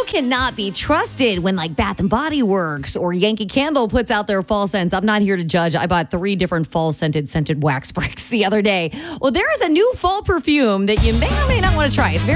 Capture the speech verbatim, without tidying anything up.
cannot be trusted when like Bath and Body Works or Yankee Candle puts out their fall scents. I'm not here to judge. I bought three different fall scented scented wax bricks the other day. Well, there is a new fall perfume that you may or may not want to try. It's very